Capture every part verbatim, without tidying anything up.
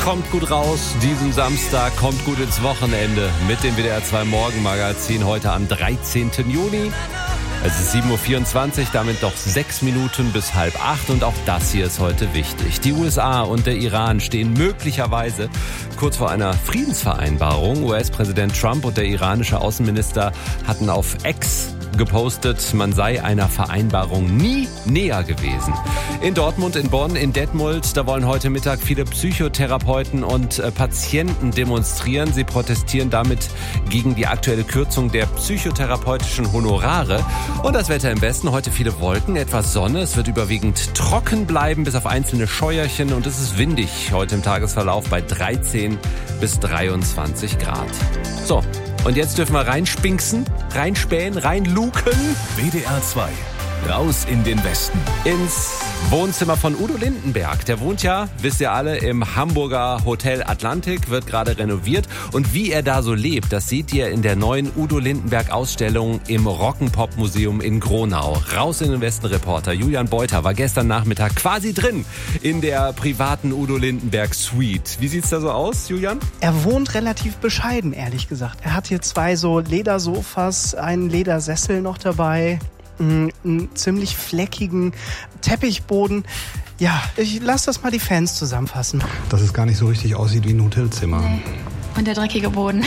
Kommt gut raus diesen Samstag, kommt gut ins Wochenende mit dem W D R zwei Morgenmagazin heute am dreizehnten Juni. Es ist sieben Uhr vierundzwanzig, damit noch sechs Minuten bis halb acht und auch das hier ist heute wichtig. Die U S A und der Iran stehen möglicherweise kurz vor einer Friedensvereinbarung. U S-Präsident Trump und der iranische Außenminister hatten auf X gepostet, man sei einer Vereinbarung nie näher gewesen. In Dortmund, in Bonn, in Detmold, da wollen heute Mittag viele Psychotherapeuten und äh, Patienten demonstrieren. Sie protestieren damit gegen die aktuelle Kürzung der psychotherapeutischen Honorare. Und das Wetter im Westen, heute viele Wolken, etwas Sonne. Es wird überwiegend trocken bleiben, bis auf einzelne Scheuerchen. Und es ist windig heute im Tagesverlauf bei dreizehn bis dreiundzwanzig Grad. So. Und jetzt dürfen wir reinspinksen, reinspähen, reinluken. W D R zwei. Raus in den Westen. Ins Wohnzimmer von Udo Lindenberg. Der wohnt ja, wisst ihr alle, im Hamburger Hotel Atlantik, wird gerade renoviert. Und wie er da so lebt, das seht ihr in der neuen Udo Lindenberg Ausstellung im Rock'n'Pop Museum in Gronau. Raus in den Westen Reporter Julian Beuter war gestern Nachmittag quasi drin in der privaten Udo Lindenberg Suite. Wie sieht's da so aus, Julian? Er wohnt relativ bescheiden, ehrlich gesagt. Er hat hier zwei so Ledersofas, einen Ledersessel noch dabei, einen ziemlich fleckigen Teppichboden. Ja, ich lass das mal die Fans zusammenfassen. Dass es gar nicht so richtig aussieht wie ein Hotelzimmer. Nee. Und der dreckige Boden.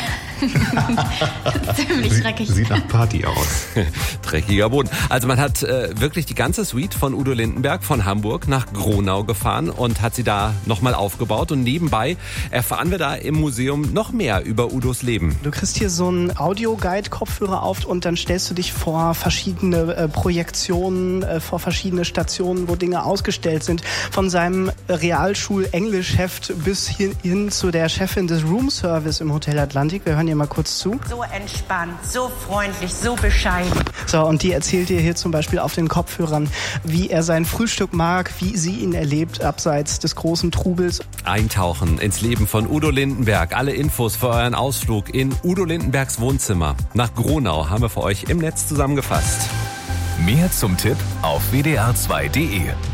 Ziemlich dreckig. Sieht nach Party aus. Dreckiger Boden. Also man hat äh, wirklich die ganze Suite von Udo Lindenberg von Hamburg nach Gronau gefahren und hat sie da nochmal aufgebaut. Und nebenbei erfahren wir da im Museum noch mehr über Udos Leben. Du kriegst hier so einen Audio-Guide-Kopfhörer auf und dann stellst du dich vor verschiedene äh, Projektionen, äh, vor verschiedene Stationen, wo Dinge ausgestellt sind. Von seinem Realschul-Englisch-Heft bis hin, hin zu der Chefin des Roomservice im Hotel Atlantik. Wir hören hier mal kurz zu. So entspannt, so freundlich, so bescheiden. So, und die erzählt dir hier zum Beispiel auf den Kopfhörern, wie er sein Frühstück mag, wie sie ihn erlebt, abseits des großen Trubels. Eintauchen ins Leben von Udo Lindenberg. Alle Infos für euren Ausflug in Udo Lindenbergs Wohnzimmer nach Gronau haben wir für euch im Netz zusammengefasst. Mehr zum Tipp auf w d r zwei punkt d e.